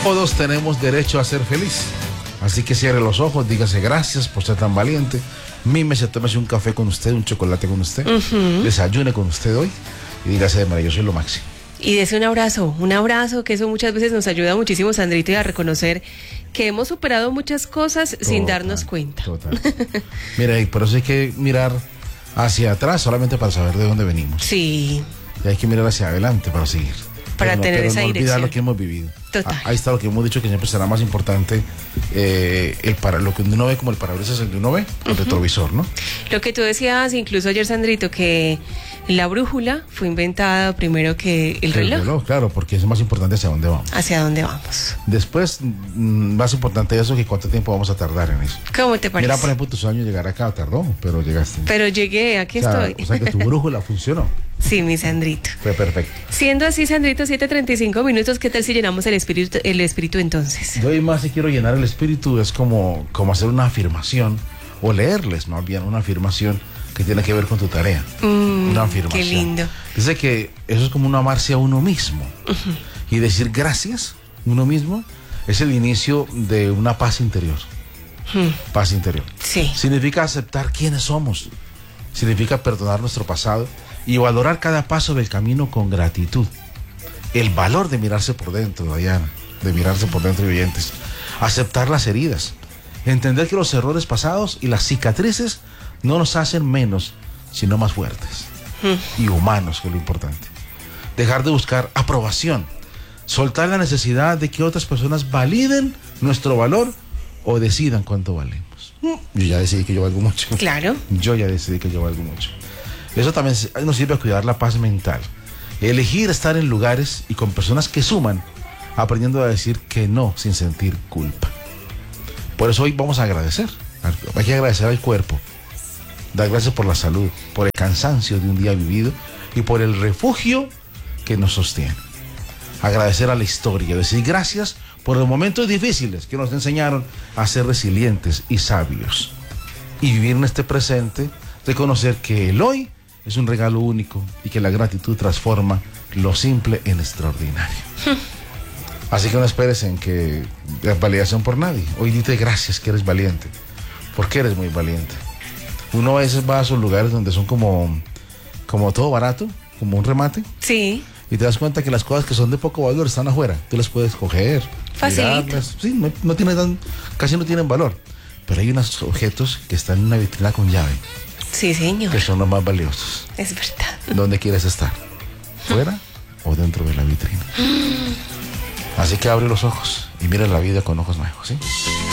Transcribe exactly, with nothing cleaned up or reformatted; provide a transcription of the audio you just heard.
Todos tenemos derecho a ser feliz. Así que cierre los ojos, dígase gracias por ser tan valiente. Mímese, tómese un café con usted, un chocolate con usted. Uh-huh. Desayune con usted hoy y dígase de manera, yo soy lo máximo. Y dese un abrazo, un abrazo, que eso muchas veces nos ayuda muchísimo, Sandrito, a reconocer que hemos superado muchas cosas total, sin darnos cuenta. Total. Mira, y por eso hay que mirar hacia atrás solamente para saber de dónde venimos. Sí. Y hay que mirar hacia adelante para seguir. Para pero tener no, pero esa no dirección. olvidar lo que hemos vivido. Total. Ahí está lo que hemos dicho, que siempre será más importante eh, el para, lo que uno ve como el parabrisas, el que uno ve, el uh-huh. retrovisor, ¿no? Lo que tú decías incluso ayer, Sandrito, que la brújula fue inventada primero que el reloj. El reloj, claro, porque es más importante hacia dónde vamos. Hacia dónde vamos. Después, más importante eso que cuánto tiempo vamos a tardar en eso. ¿Cómo te parece? Mira, por ejemplo, tu sueño llegar acá tardó, pero llegaste. Pero llegué, aquí o sea, estoy. O sea que tu brújula funcionó. Sí, mi Sandrito. Fue perfecto. Siendo así, Sandrito, siete treinta y cinco minutos, ¿qué tal si llenamos el espíritu, el espíritu entonces? Yo y más si quiero llenar el espíritu, es como, como hacer una afirmación, o leerles, más bien, una afirmación que tiene que ver con tu tarea. Mm, una afirmación. Qué lindo. Dice que eso es como un amarse a uno mismo. Uh-huh. Y decir gracias a uno mismo es el inicio de una paz interior. Uh-huh. Paz interior. Sí. Significa aceptar quiénes somos. Significa perdonar nuestro pasado y valorar cada paso del camino con gratitud. El valor de mirarse por dentro, Diana, de mirarse por dentro, y oyentes. Aceptar las heridas. Entender que los errores pasados y las cicatrices no nos hacen menos, sino más fuertes. Mm. Y humanos, que es lo importante. Dejar de buscar aprobación. Soltar la necesidad de que otras personas validen nuestro valor o decidan cuánto valemos. Mm. Yo ya decidí que yo valgo mucho. Claro. Yo ya decidí que yo valgo mucho. Eso también nos sirve a cuidar la paz mental. Elegir estar en lugares y con personas que suman, aprendiendo a decir que no sin sentir culpa. Por eso hoy vamos a agradecer. Hay que agradecer al cuerpo. Dar gracias por la salud, por el cansancio de un día vivido y por el refugio que nos sostiene. Agradecer a la historia, decir gracias por los momentos difíciles que nos enseñaron a ser resilientes y sabios. Y vivir en este presente, reconocer que el hoy es un regalo único y que la gratitud transforma lo simple en extraordinario. Así que no esperes en que la validación por nadie. Hoy dite gracias que eres valiente, porque eres muy valiente. Uno a veces va a esos lugares donde son como, como todo barato, como un remate. Sí. Y te das cuenta que las cosas que son de poco valor están afuera. Tú las puedes coger. Facilito. Sí, no, no tienen tan, casi no tienen valor. Pero hay unos objetos que están en una vitrina con llave. Sí, señor. Que son los más valiosos. Es verdad. ¿Dónde quieres estar? ¿Fuera o dentro de la vitrina? Así que abre los ojos y mira la vida con ojos nuevos, ¿sí?